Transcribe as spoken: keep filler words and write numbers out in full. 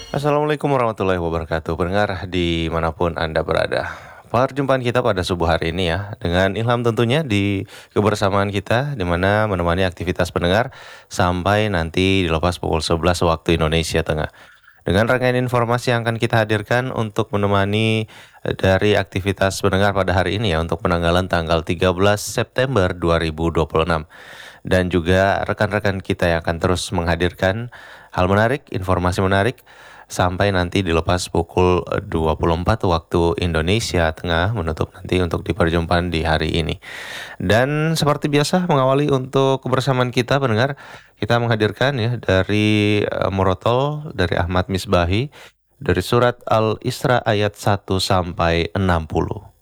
Assalamualaikum warahmatullahi wabarakatuh. Pendengar dimanapun Anda berada. Perjumpaan kita pada subuh hari ini ya, dengan ilham tentunya di kebersamaan kita, di mana menemani aktivitas pendengar sampai nanti dilepas pukul sebelas waktu Indonesia Tengah. Dengan rangkaian informasi yang akan kita hadirkan untuk menemani eh, dari aktivitas pendengar pada hari ini ya, untuk penanggalan tanggal tiga belas September dua ribu dua puluh enam. Dan juga rekan-rekan kita yang akan terus menghadirkan hal menarik, informasi menarik, sampai nanti dilepas pukul eh, dua puluh empat waktu Indonesia Tengah, menutup nanti untuk di perjumpaan di hari ini. Dan seperti biasa mengawali untuk kebersamaan kita pendengar, kita menghadirkan ya dari eh, Murotol, dari Ahmad Misbahi, dari surat Al-Isra ayat satu sampai enam puluh.